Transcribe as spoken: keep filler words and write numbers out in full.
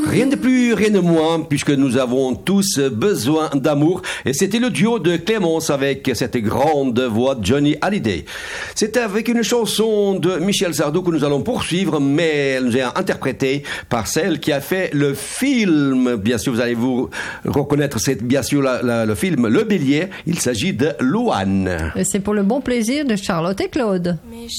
Rien de plus, rien de moins, puisque nous avons tous besoin d'amour. Et c'était le duo de Clémence avec cette grande voix de Johnny Hallyday. C'est avec une chanson de Michel Sardou que nous allons poursuivre, mais elle nous est interprétée par celle qui a fait le film. Bien sûr, vous allez vous reconnaître, c'est bien sûr la, la, le film Le Bélier. Il s'agit de Louane. Et c'est pour le bon plaisir de Charlotte et Claude. Mais